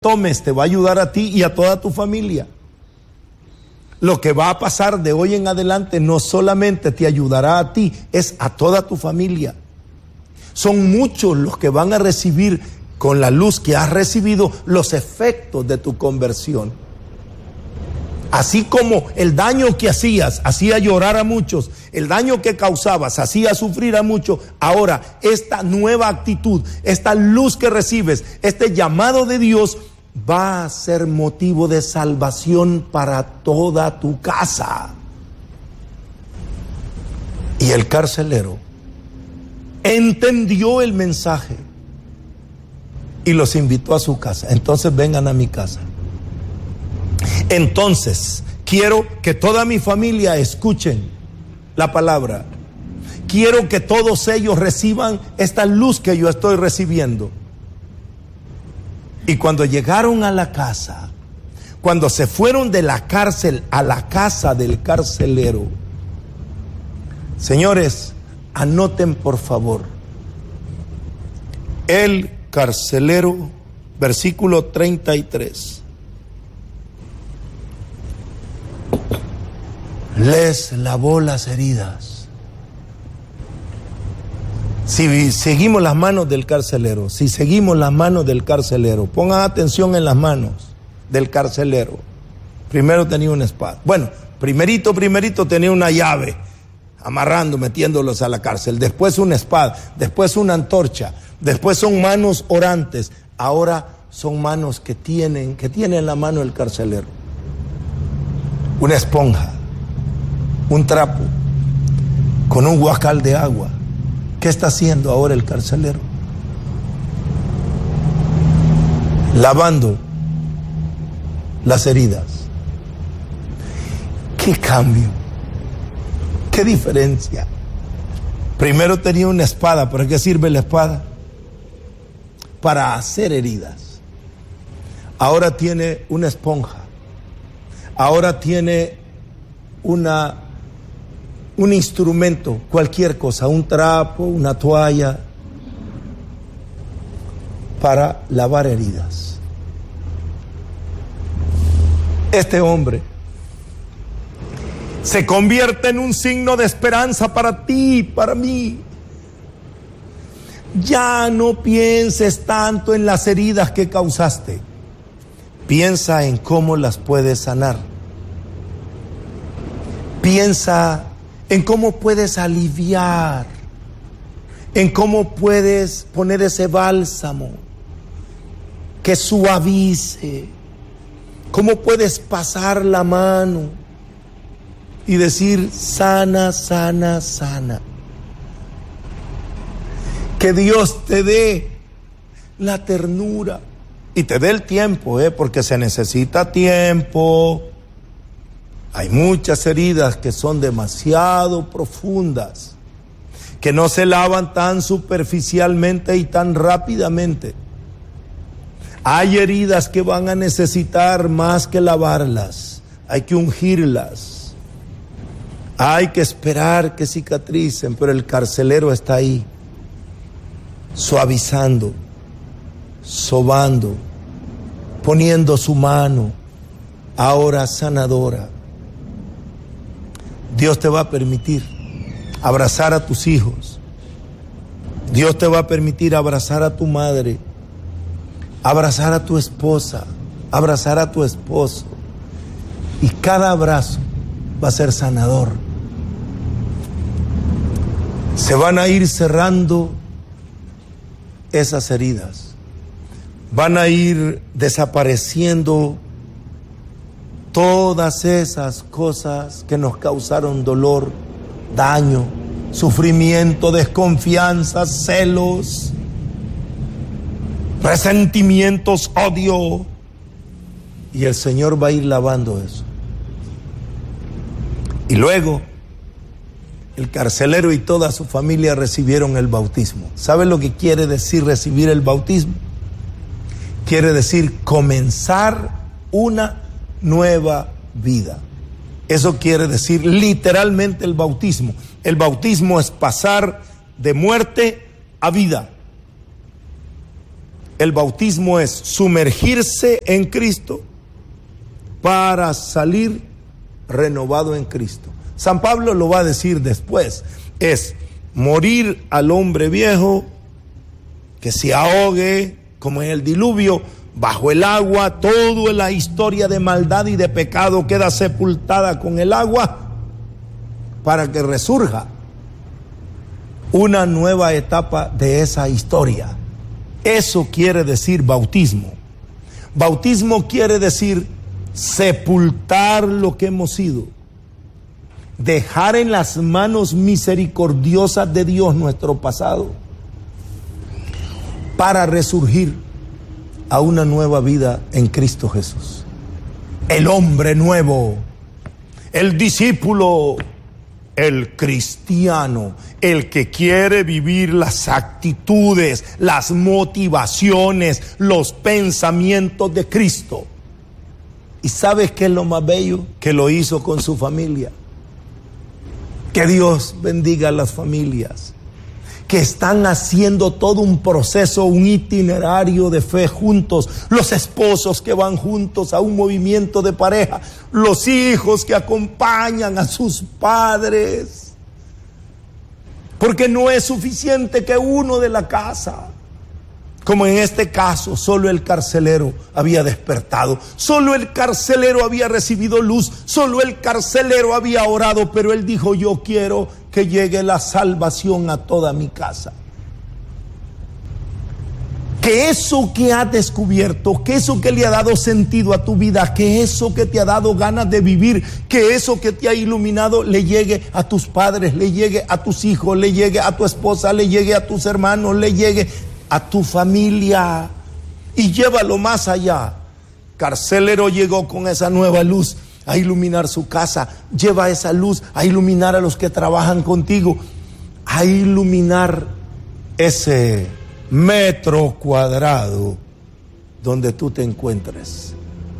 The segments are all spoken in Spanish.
tomes te va a ayudar a ti y a toda tu familia. Lo que va a pasar de hoy en adelante no solamente te ayudará a ti, es a toda tu familia. Son muchos los que van a recibir con la luz que has recibido los efectos de tu conversión. Así como el daño que hacías hacía llorar a muchos, el daño que causabas hacía sufrir a muchos, ahora esta nueva actitud, esta luz que recibes, este llamado de Dios va a ser motivo de salvación para toda tu casa. Y el carcelero entendió el mensaje y los invitó a su casa. Entonces vengan a mi casa. Entonces quiero que toda mi familia escuchen la palabra. Quiero que todos ellos reciban esta luz que yo estoy recibiendo. Y cuando llegaron a la casa, cuando se fueron de la cárcel a la casa del carcelero, señores, anoten por favor, el carcelero, versículo 33, les lavó las heridas. Si seguimos las manos del carcelero, pongan atención en las manos del carcelero. Primero tenía una espada. Bueno, primerito tenía una llave, amarrando, metiéndolos a la cárcel. Después una espada, después una antorcha, después son manos orantes. Ahora son manos que tiene en la mano el carcelero una esponja, un trapo, con un guacal de agua. ¿Qué está haciendo ahora el carcelero? Lavando las heridas. ¿Qué cambio? ¿Qué diferencia? Primero tenía una espada. ¿Para qué sirve la espada? Para hacer heridas. Ahora tiene una esponja. Ahora tiene un instrumento, cualquier cosa, un trapo, una toalla, para lavar heridas. Este hombre se convierte en un signo de esperanza para ti, para mí. Ya no pienses tanto en las heridas que causaste. Piensa en cómo las puedes sanar. Piensa en cómo puedes aliviar, en cómo puedes poner ese bálsamo que suavice, cómo puedes pasar la mano y decir sana, sana, sana. Que Dios te dé la ternura y te dé el tiempo, porque se necesita tiempo. Hay muchas heridas que son demasiado profundas, que no se lavan tan superficialmente y tan rápidamente. Hay heridas que van a necesitar más que lavarlas, hay que ungirlas, hay que esperar que cicatricen, pero el carcelero está ahí, suavizando, sobando, poniendo su mano, ahora sanadora. Dios te va a permitir abrazar a tus hijos. Dios te va a permitir abrazar a tu madre, abrazar a tu esposa, abrazar a tu esposo. Y cada abrazo va a ser sanador. Se van a ir cerrando esas heridas. Van a ir desapareciendo todas esas cosas que nos causaron dolor, daño, sufrimiento, desconfianza, celos, resentimientos, odio. Y el Señor va a ir lavando eso. Y luego, el carcelero y toda su familia recibieron el bautismo. ¿Sabe lo que quiere decir recibir el bautismo? Quiere decir comenzar una nueva vida. Eso quiere decir literalmente el bautismo. El bautismo es pasar de muerte a vida. El bautismo es sumergirse en Cristo para salir renovado en Cristo. San Pablo lo va a decir después. Es morir al hombre viejo, que se ahogue como en el diluvio, bajo el agua. Toda la historia de maldad y de pecado queda sepultada con el agua para que resurja una nueva etapa de esa historia. Eso quiere decir bautismo. Bautismo quiere decir sepultar lo que hemos sido, dejar en las manos misericordiosas de Dios nuestro pasado, para resurgir a una nueva vida en Cristo Jesús. El hombre nuevo, el discípulo, el cristiano, el que quiere vivir las actitudes, las motivaciones, los pensamientos de Cristo. ¿Y sabes qué es lo más bello? Que lo hizo con su familia. Que Dios bendiga a las familias que están haciendo todo un proceso, un itinerario de fe juntos, los esposos que van juntos a un movimiento de pareja, los hijos que acompañan a sus padres, porque no es suficiente que uno de la casa, como en este caso, solo el carcelero había despertado, solo el carcelero había recibido luz, solo el carcelero había orado, pero él dijo: yo quiero que llegue la salvación a toda mi casa. Que eso que has descubierto, que eso que le ha dado sentido a tu vida, que eso que te ha dado ganas de vivir, que eso que te ha iluminado le llegue a tus padres, le llegue a tus hijos, le llegue a tu esposa, le llegue a tus hermanos, le llegue a tu familia, y llévalo más allá. Carcelero llegó con esa nueva luz a iluminar su casa. Lleva esa luz a iluminar a los que trabajan contigo, a iluminar ese metro cuadrado donde tú te encuentres.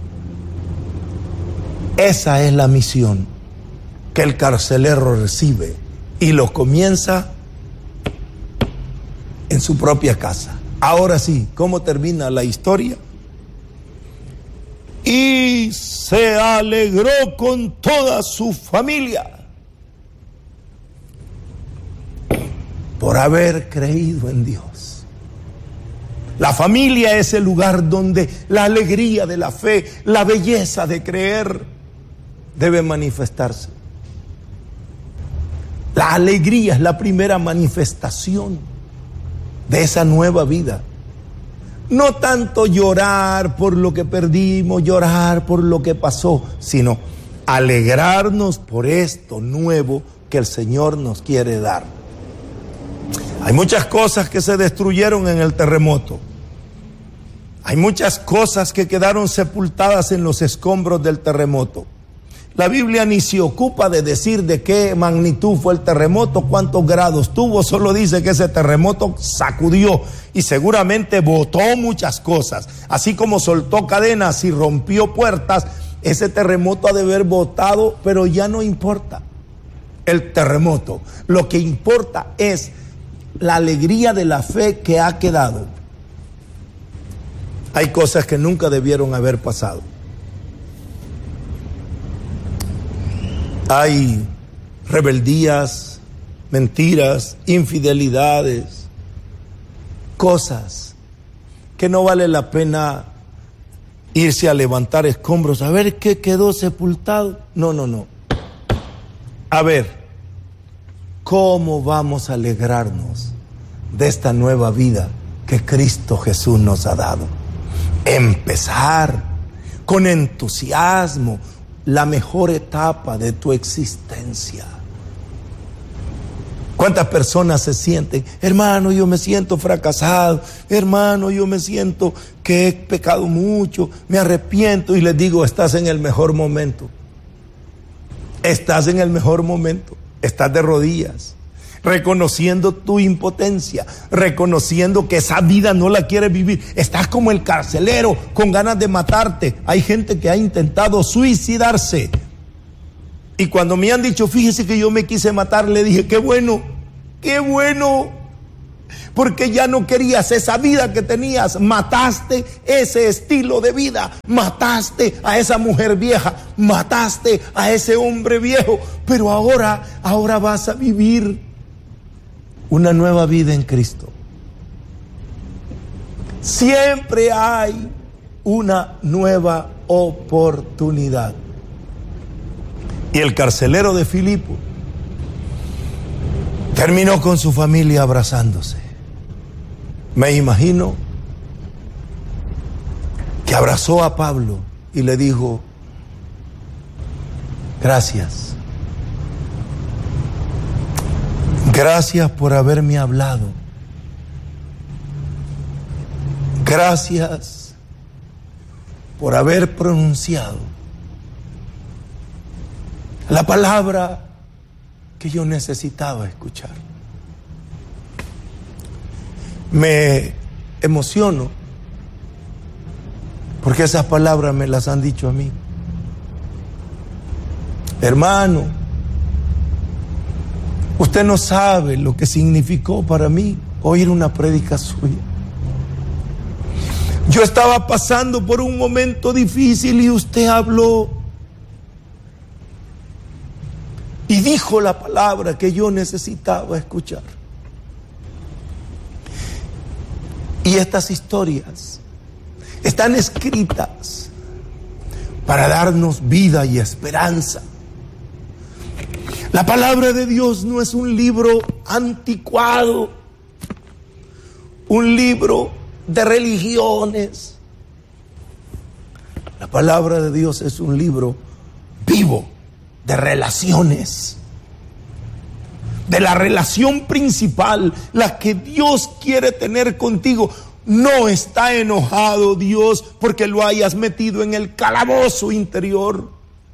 Esa es la misión que el carcelero recibe y lo comienza en su propia casa. Ahora sí, ¿cómo termina la historia? Y se alegró con toda su familia por haber creído en Dios. La familia es el lugar donde la alegría de la fe, la belleza de creer debe manifestarse. La alegría es la primera manifestación de esa nueva vida. No tanto llorar por lo que perdimos, llorar por lo que pasó, sino alegrarnos por esto nuevo que el Señor nos quiere dar. Hay muchas cosas que se destruyeron en el terremoto. Hay muchas cosas que quedaron sepultadas en los escombros del terremoto. La Biblia ni se ocupa de decir de qué magnitud fue el terremoto, cuántos grados tuvo, solo dice que ese terremoto sacudió y seguramente botó muchas cosas. Así como soltó cadenas y rompió puertas, ese terremoto ha de haber botado, pero ya no importa el terremoto. Lo que importa es la alegría de la fe que ha quedado. Hay cosas que nunca debieron haber pasado. Hay rebeldías, mentiras, infidelidades, cosas que no vale la pena irse a levantar escombros, a ver qué quedó sepultado. No. A ver, ¿cómo vamos a alegrarnos de esta nueva vida que Cristo Jesús nos ha dado? Empezar con entusiasmo la mejor etapa de tu existencia. ¿Cuántas personas se sienten? Hermano, yo me siento fracasado. Hermano, yo me siento que he pecado mucho. Me arrepiento. Y les digo, estás en el mejor momento. Estás en el mejor momento. Estás de rodillas, reconociendo tu impotencia, reconociendo que esa vida no la quieres vivir. Estás como el carcelero, con ganas de matarte. Hay gente que ha intentado suicidarse. Y cuando me han dicho, fíjese que yo me quise matar, le dije, qué bueno, porque ya no querías esa vida que tenías. Mataste ese estilo de vida, mataste a esa mujer vieja, mataste a ese hombre viejo, pero ahora vas a vivir una nueva vida en Cristo. Siempre hay una nueva oportunidad. Y el carcelero de Filipo terminó con su familia abrazándose. Me imagino que abrazó a Pablo y le dijo: gracias. Gracias por haberme hablado. Gracias por haber pronunciado la palabra que yo necesitaba escuchar. Me emociono porque esas palabras me las han dicho a mí. Hermano, usted no sabe lo que significó para mí oír una prédica suya. Yo estaba pasando por un momento difícil y usted habló y dijo la palabra que yo necesitaba escuchar. Y estas historias están escritas para darnos vida y esperanza. La palabra de Dios no es un libro anticuado, un libro de religiones. La palabra de Dios es un libro vivo de relaciones, de la relación principal, la que Dios quiere tener contigo. No está enojado Dios porque lo hayas metido en el calabozo interior.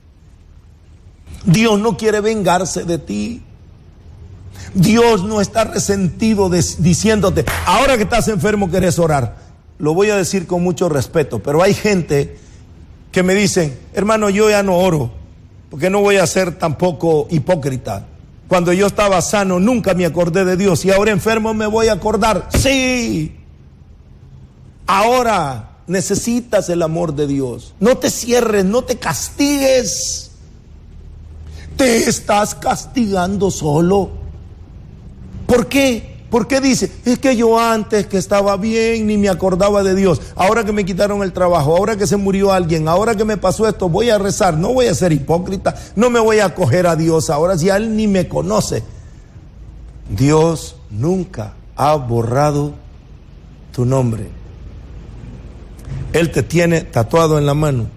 Dios no quiere vengarse de ti. Dios no está resentido diciéndote: ahora que estás enfermo querés orar. Lo voy a decir con mucho respeto, pero hay gente que me dicen: hermano, yo ya no oro, porque no voy a ser tampoco hipócrita. Cuando yo estaba sano nunca me acordé de Dios y ahora enfermo me voy a acordar. Sí, ahora necesitas el amor de Dios. No te cierres, no te castigues. Te estás castigando solo. ¿Por qué? ¿Por qué dice? Es que yo antes que estaba bien ni me acordaba de Dios. Ahora que me quitaron el trabajo, ahora que se murió alguien, ahora que me pasó esto, voy a rezar. No voy a ser hipócrita, no me voy a acoger a Dios ahora si Él ni me conoce. Dios nunca ha borrado tu nombre. Él te tiene tatuado en la mano.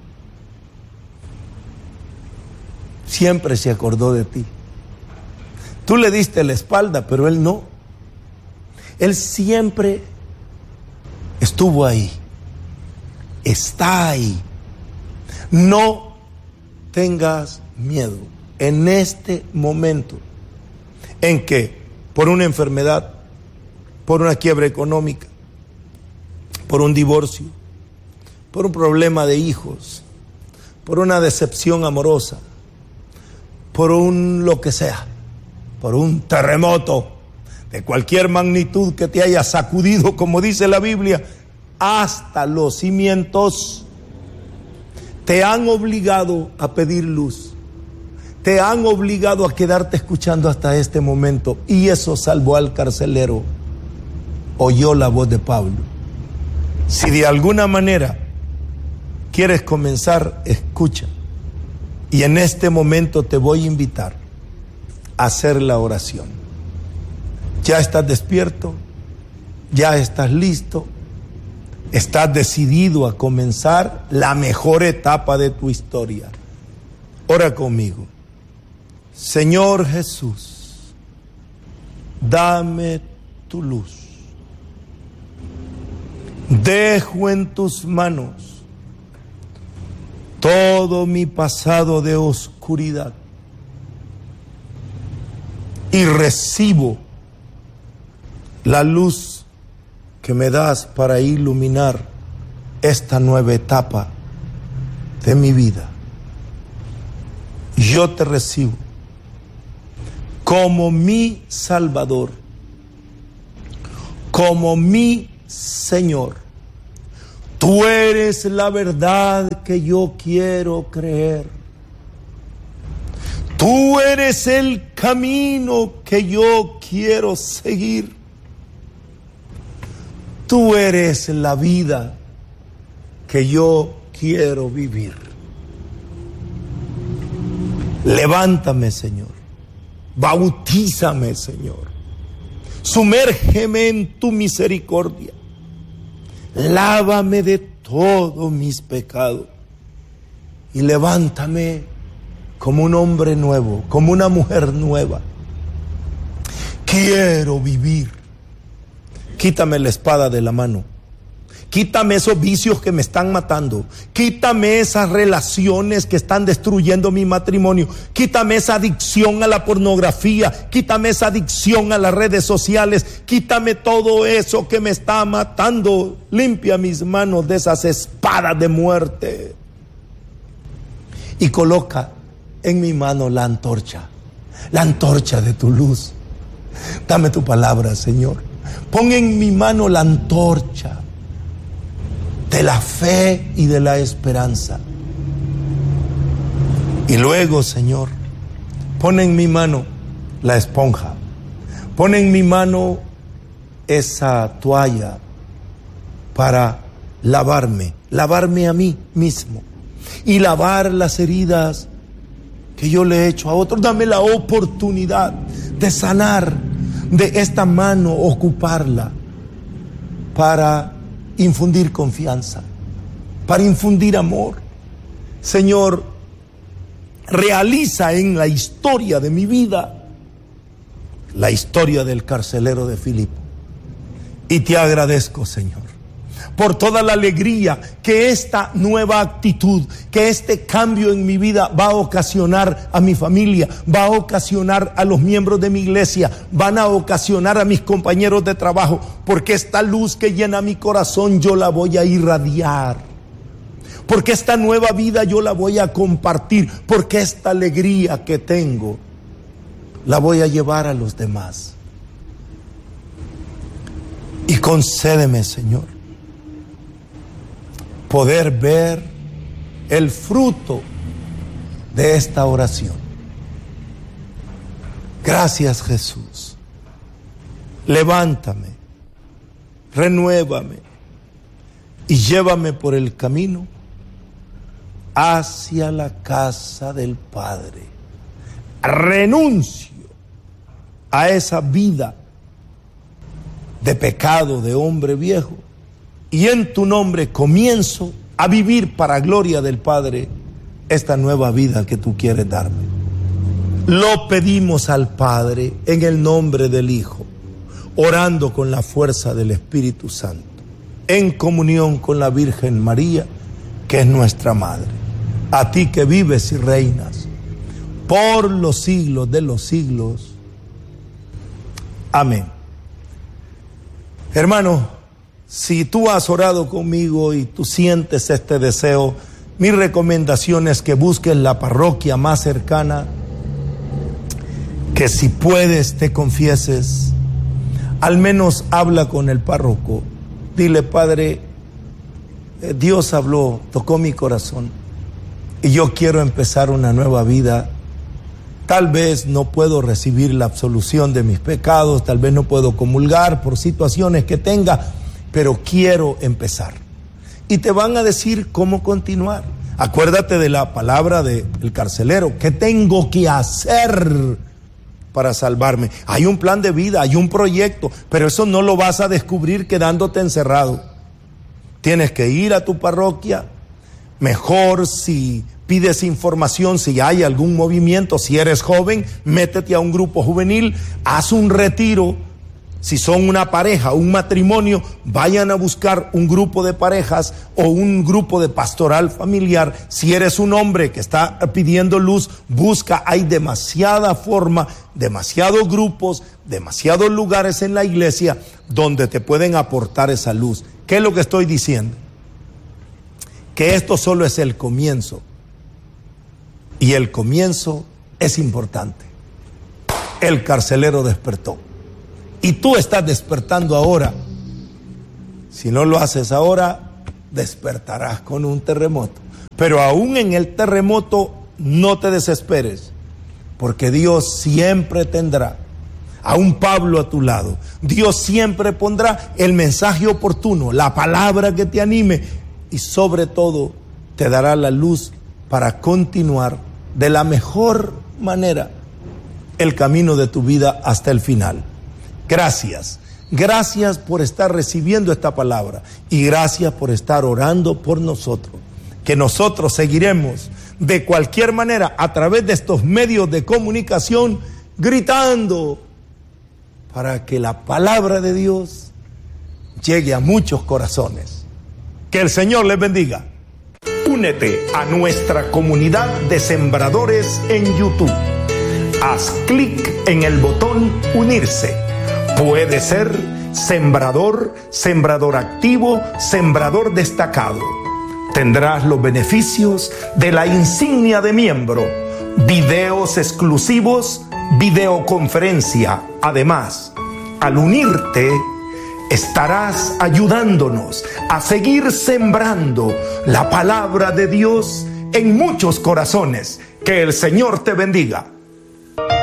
Siempre se acordó de ti. Tú le diste la espalda, pero Él no. Él siempre estuvo ahí. Está ahí. No tengas miedo en este momento en que por una enfermedad, por una quiebra económica, por un divorcio, por un problema de hijos, por una decepción amorosa, por un lo que sea, por un terremoto de cualquier magnitud que te haya sacudido, como dice la Biblia, hasta los cimientos, te han obligado a pedir luz, te han obligado a quedarte escuchando hasta este momento, y eso salvó al carcelero. Oyó la voz de Pablo. Si de alguna manera quieres comenzar, escucha. Y en este momento te voy a invitar a hacer la oración. Ya estás despierto, ya estás listo, estás decidido a comenzar la mejor etapa de tu historia. Ora conmigo. Señor Jesús, dame tu luz. Dejo en tus manos todo mi pasado de oscuridad y recibo la luz que me das para iluminar esta nueva etapa de mi vida. Yo te recibo como mi Salvador, como mi Señor. Tú eres la verdad que yo quiero creer. Tú eres el camino que yo quiero seguir. Tú eres la vida que yo quiero vivir. Levántame, Señor. Bautízame, Señor. Sumérgeme en tu misericordia. Lávame de todos mis pecados. Y levántame como un hombre nuevo, como una mujer nueva. Quiero vivir. Quítame la espada de la mano. Quítame esos vicios que me están matando. Quítame esas relaciones que están destruyendo mi matrimonio. Quítame esa adicción a la pornografía. Quítame esa adicción a las redes sociales. Quítame todo eso que me está matando. Limpia mis manos de esas espadas de muerte. Y coloca en mi mano la antorcha de tu luz. Dame tu palabra, Señor. Pon en mi mano la antorcha de la fe y de la esperanza. Y luego, Señor, pon en mi mano la esponja. Pon en mi mano esa toalla para lavarme a mí mismo y lavar las heridas que yo le he hecho a otros. Dame la oportunidad de sanar, de esta mano ocuparla para infundir confianza, para infundir amor. Señor, realiza en la historia de mi vida la historia del carcelero de Filipo. Y te agradezco, Señor, por toda la alegría que esta nueva actitud, que este cambio en mi vida va a ocasionar a mi familia, va a ocasionar a los miembros de mi iglesia, van a ocasionar a mis compañeros de trabajo, porque esta luz que llena mi corazón yo la voy a irradiar, porque esta nueva vida yo la voy a compartir, porque esta alegría que tengo la voy a llevar a los demás. Y concédeme, Señor, poder ver el fruto de esta oración. Gracias, Jesús. Levántame, renuévame y llévame por el camino hacia la casa del Padre. Renuncio a esa vida de pecado de hombre viejo. Y en tu nombre comienzo a vivir para gloria del Padre esta nueva vida que tú quieres darme. Lo pedimos al Padre en el nombre del Hijo, orando con la fuerza del Espíritu Santo, en comunión con la Virgen María, que es nuestra Madre. A ti que vives y reinas por los siglos de los siglos. Amén. Hermano, si tú has orado conmigo y tú sientes este deseo, mi recomendación es que busques la parroquia más cercana, que si puedes te confieses, al menos habla con el párroco, dile: Padre, Dios habló, tocó mi corazón y yo quiero empezar una nueva vida. Tal vez no puedo recibir la absolución de mis pecados, tal vez no puedo comulgar por situaciones que tenga, pero quiero empezar. Y te van a decir cómo continuar. Acuérdate de la palabra del carcelero. ¿Qué tengo que hacer para salvarme? Hay un plan de vida, hay un proyecto, pero eso no lo vas a descubrir quedándote encerrado. Tienes que ir a tu parroquia. Mejor si pides información, si hay algún movimiento, si eres joven, métete a un grupo juvenil, haz un retiro. Si son una pareja, un matrimonio, vayan a buscar un grupo de parejas o un grupo de pastoral familiar. Si eres un hombre que está pidiendo luz, busca. Hay demasiada forma, demasiados grupos, demasiados lugares en la iglesia donde te pueden aportar esa luz. ¿Qué es lo que estoy diciendo? Que esto solo es el comienzo. Y el comienzo es importante. El carcelero despertó. Y tú estás despertando ahora Si no lo haces ahora, despertarás con un terremoto. Pero aún en el terremoto, no te desesperes, porque Dios siempre tendrá a un Pablo a tu lado. Dios siempre pondrá el mensaje oportuno, la palabra que te anime y sobre todo te dará la luz para continuar de la mejor manera el camino de tu vida hasta el final. Gracias. Gracias por estar recibiendo esta palabra y gracias por estar orando por nosotros, que nosotros seguiremos de cualquier manera a través de estos medios de comunicación gritando para que la palabra de Dios llegue a muchos corazones. Que el Señor les bendiga. Únete a nuestra comunidad de sembradores en YouTube. Haz clic en el botón unirse. Puede ser sembrador, sembrador activo, sembrador destacado. Tendrás los beneficios de la insignia de miembro, videos exclusivos, videoconferencia. Además, al unirte, estarás ayudándonos a seguir sembrando la palabra de Dios en muchos corazones. Que el Señor te bendiga.